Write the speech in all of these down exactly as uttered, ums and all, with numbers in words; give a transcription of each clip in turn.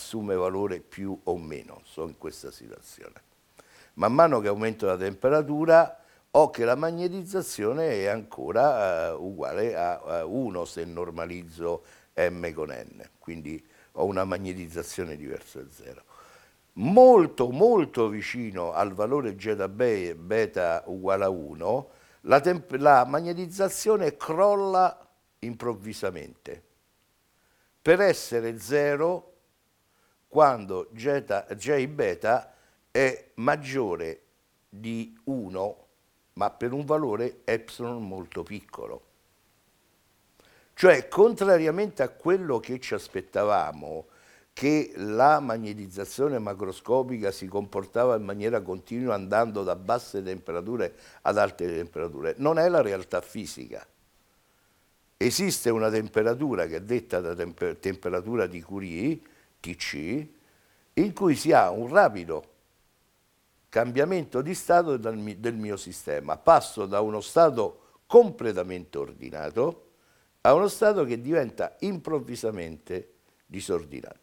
assume valore più o meno, sono in questa situazione. Man mano che aumento la temperatura ho che la magnetizzazione è ancora uh, uguale a uno se normalizzo M con N, quindi ho una magnetizzazione diversa da zero. Molto molto vicino al valore zeta beta uguale a uno, la, la magnetizzazione crolla improvvisamente per essere zero quando J beta è maggiore di uno, ma per un valore epsilon molto piccolo. Cioè, contrariamente a quello che ci aspettavamo, che la magnetizzazione macroscopica si comportava in maniera continua andando da basse temperature ad alte temperature, non è la realtà fisica. Esiste una temperatura che è detta da temper temperatura di Curie, T C, in cui si ha un rapido cambiamento di stato del mio sistema. Passo da uno stato completamente ordinato a uno stato che diventa improvvisamente disordinato.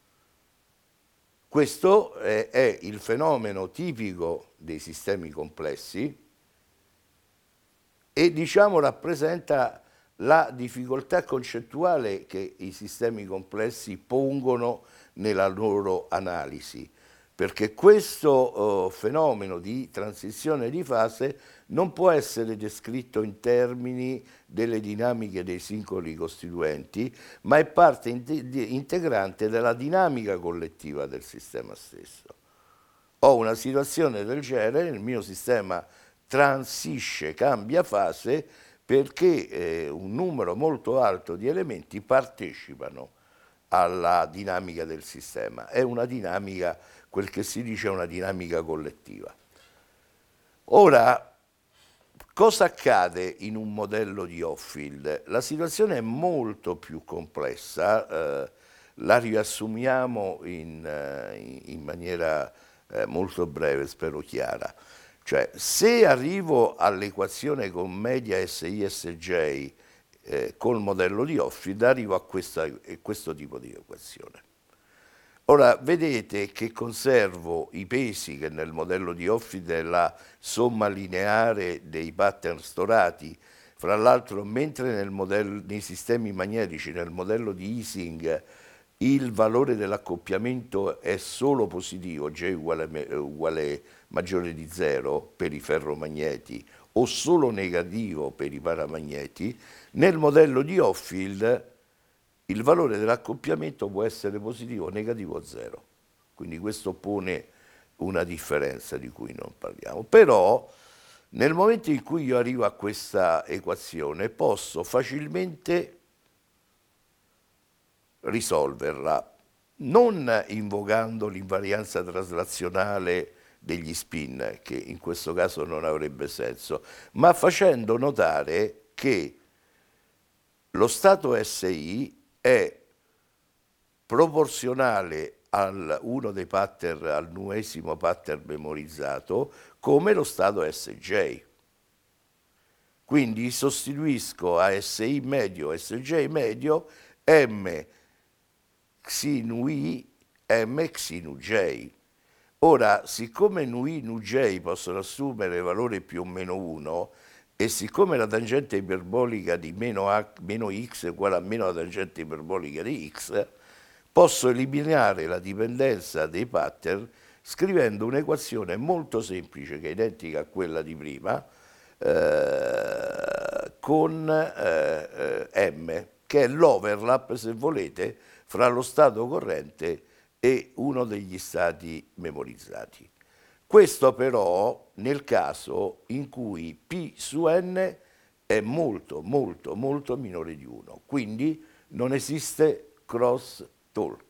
Questo è, è il fenomeno tipico dei sistemi complessi e, diciamo, rappresenta la difficoltà concettuale che i sistemi complessi pongono nella loro analisi, perché questo uh, fenomeno di transizione di fase non può essere descritto in termini delle dinamiche dei singoli costituenti, ma è parte integrante della dinamica collettiva del sistema stesso. Ho una situazione del genere, il mio sistema transisce, cambia fase, perché eh, un numero molto alto di elementi partecipano alla dinamica del sistema. È una dinamica, quel che si dice, una dinamica collettiva. Ora, cosa accade in un modello di Hopfield? La situazione è molto più complessa, eh, la riassumiamo in, eh, in maniera eh, molto breve, spero chiara. Cioè, se arrivo all'equazione con media S I S J eh, col modello di Hopfield, arrivo a questa, questo tipo di equazione. Ora, vedete che conservo i pesi, che nel modello di Hopfield è la somma lineare dei pattern storati. Fra l'altro, mentre nel modello, nei sistemi magnetici, nel modello di Ising, il valore dell'accoppiamento è solo positivo, J uguale, uguale maggiore di zero per i ferromagneti, o solo negativo per i paramagneti, nel modello di Hopfield il valore dell'accoppiamento può essere positivo, negativo o zero. Quindi questo pone una differenza di cui non parliamo. Però nel momento in cui io arrivo a questa equazione posso facilmente risolverla, non invocando l'invarianza traslazionale degli spin, che in questo caso non avrebbe senso, ma facendo notare che lo stato S I è proporzionale al uno dei pattern, al nuesimo pattern memorizzato, come lo stato S J. Quindi sostituisco a S I medio, S J medio, M xi nu I, M xi nu J. Ora, siccome nu I, nu J possono assumere valore più o meno uno, e siccome la tangente iperbolica di meno, h, meno x è uguale a meno la tangente iperbolica di x, posso eliminare la dipendenza dei pattern scrivendo un'equazione molto semplice, che è identica a quella di prima, eh, con eh, eh, M, che è l'overlap, se volete, fra lo stato corrente e uno degli stati memorizzati. Questo però nel caso in cui P su N è molto, molto, molto minore di uno, quindi non esiste cross talk.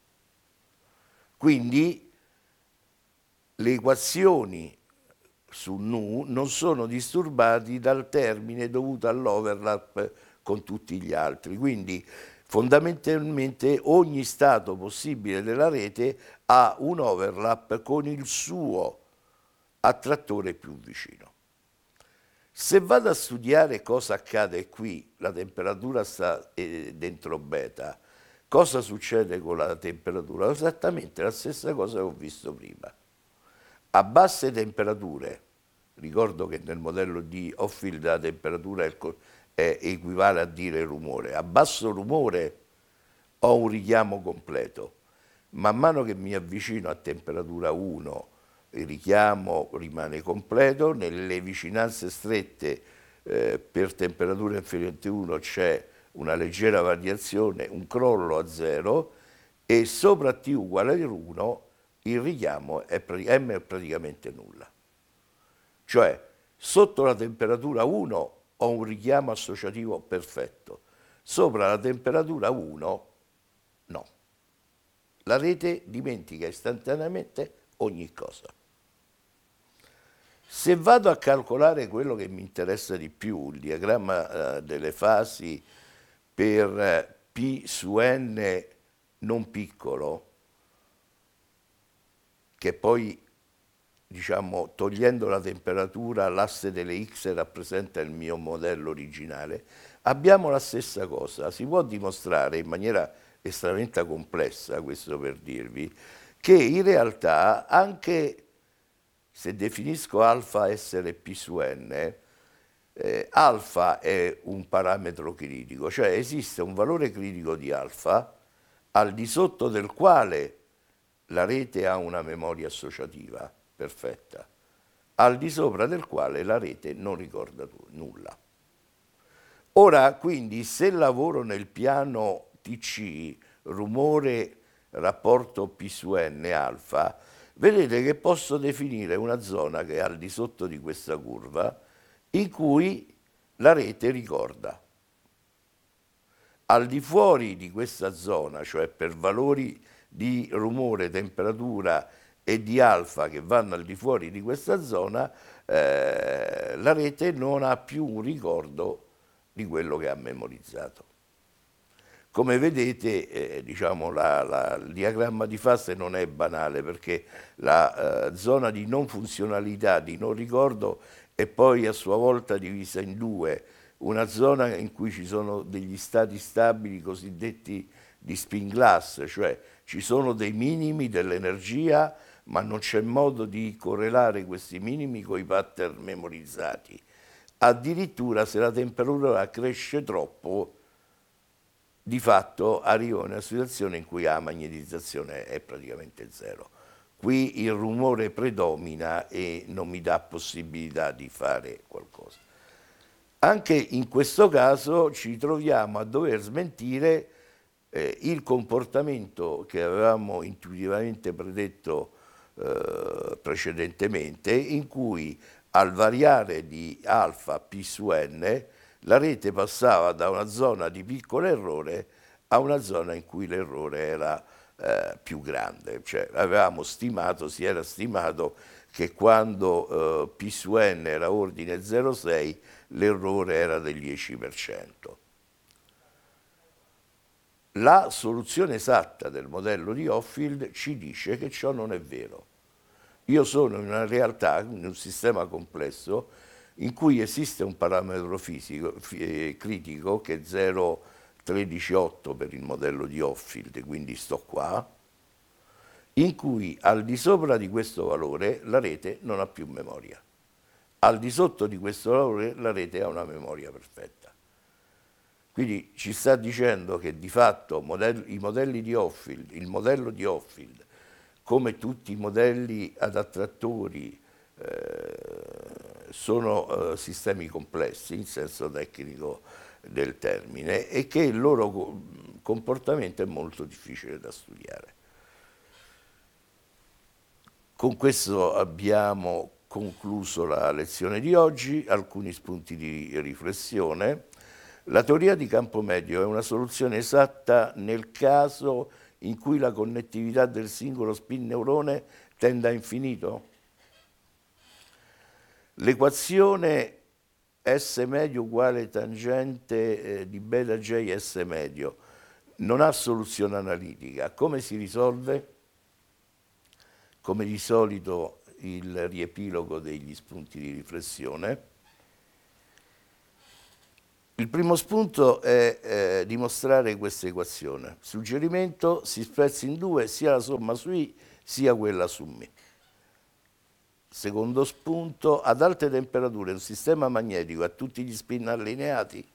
Quindi le equazioni su nu non sono disturbati dal termine dovuto all'overlap con tutti gli altri. Quindi fondamentalmente ogni stato possibile della rete ha un overlap con il suo attrattore più vicino. Se vado a studiare cosa accade qui, la temperatura sta dentro beta, Cosa succede con la temperatura? Esattamente la stessa cosa che ho visto prima. A basse temperature, ricordo che nel modello di Hoffield la temperatura è, è, equivale a dire rumore, a basso rumore ho un richiamo completo. Man mano che mi avvicino a temperatura uno, il richiamo rimane completo, nelle vicinanze strette eh, per temperatura inferiore a uno c'è una leggera variazione, un crollo a zero, e sopra T uguale a uno il richiamo è, M è praticamente nulla. Cioè, sotto la temperatura uno ho un richiamo associativo perfetto, sopra la temperatura uno no. La rete dimentica istantaneamente ogni cosa. Se vado a calcolare quello che mi interessa di più, il diagramma eh, delle fasi per eh, P su N non piccolo, che poi, diciamo, togliendo la temperatura, l'asse delle X rappresenta il mio modello originale, abbiamo la stessa cosa. Si può dimostrare in maniera estremamente complessa, questo per dirvi, che in realtà anche se definisco alfa essere P su N, eh, alfa è un parametro critico, cioè esiste un valore critico di alfa al di sotto del quale la rete ha una memoria associativa perfetta, al di sopra del quale la rete non ricorda nulla. Ora, quindi, se lavoro nel piano T C, rumore rapporto P su N alfa, vedete che posso definire una zona che è al di sotto di questa curva in cui la rete ricorda. Al di fuori di questa zona, cioè per valori di rumore, temperatura e di alfa che vanno al di fuori di questa zona, eh, la rete non ha più un ricordo di quello che ha memorizzato. Come vedete, eh, diciamo, la, la, il diagramma di fase non è banale perché la eh, zona di non funzionalità, di non ricordo, è poi a sua volta divisa in due. Una zona in cui ci sono degli stati stabili cosiddetti di spin glass, cioè ci sono dei minimi dell'energia, ma non c'è modo di correlare questi minimi con i pattern memorizzati. Addirittura se la temperatura cresce troppo, di fatto arrivo in una situazione in cui la magnetizzazione è praticamente zero. Qui il rumore predomina e non mi dà possibilità di fare qualcosa. Anche in questo caso ci troviamo a dover smentire eh, il comportamento che avevamo intuitivamente predetto eh, precedentemente, in cui al variare di alfa P su N la rete passava da una zona di piccolo errore a una zona in cui l'errore era eh, più grande. Cioè avevamo stimato, si era stimato che quando eh, P su N era ordine zero virgola sei l'errore era del dieci per cento. La soluzione esatta del modello di Hoffield ci dice che ciò non è vero. Io sono in una realtà, in un sistema complesso, in cui esiste un parametro fisico, eh, critico che è zero virgola tredici otto per il modello di Hoffield, quindi sto qua, in cui al di sopra di questo valore la rete non ha più memoria. Al di sotto di questo valore la rete ha una memoria perfetta. Quindi ci sta dicendo che di fatto modelli, i modelli di Hoffield, il modello di Hoffield, come tutti i modelli ad attrattori, eh, sono eh, sistemi complessi in senso tecnico del termine e che il loro comportamento è molto difficile da studiare. Con questo abbiamo concluso la lezione di oggi, alcuni spunti di riflessione. La teoria di campo medio è una soluzione esatta nel caso in cui la connettività del singolo spin neurone tenda a infinito? L'equazione S medio uguale tangente eh, di beta J S medio non ha soluzione analitica. Come si risolve? Come di solito il riepilogo degli spunti di riflessione. Il primo spunto è eh, dimostrare questa equazione. Suggerimento: si spezza in due sia la somma su I sia quella su M. Secondo spunto: ad alte temperature un sistema magnetico ha tutti gli spin allineati.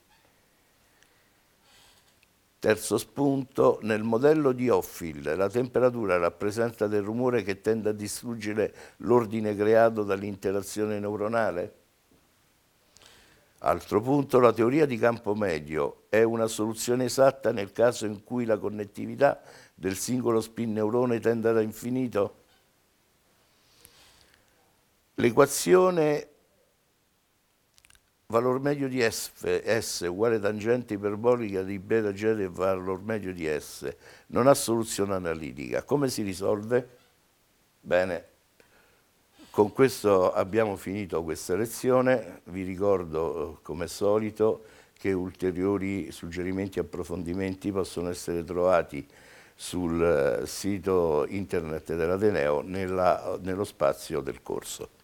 Terzo spunto: nel modello di Hopfield la temperatura rappresenta del rumore che tende a distruggere l'ordine creato dall'interazione neuronale. Altro punto: la teoria di campo medio è una soluzione esatta nel caso in cui la connettività del singolo spin neurone tenda da infinito. L'equazione valor medio di S, S uguale tangente iperbolica di beta z e valor medio di S non ha soluzione analitica. Come si risolve? Bene. Con questo abbiamo finito questa lezione. Vi ricordo, come solito, che ulteriori suggerimenti e approfondimenti possono essere trovati sul sito internet dell'Ateneo nello spazio del corso.